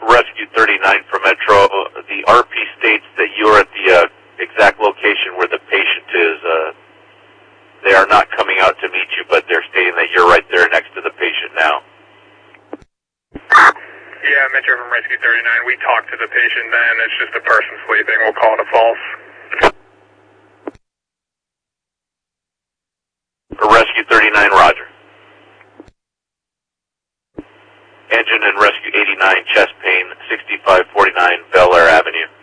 Rescue 39 for Metro. The RP states that you're at the exact location where the patient is. They are not coming out to meet you, but they're stating that you're right there next to the patient now. Yeah, Metro from Rescue 39. We talked to the patient then. It's just a person sleeping. We'll call it a false. For Rescue 39, roger. Engine and Rescue 89, chest pain, 6549 Bel Air Avenue.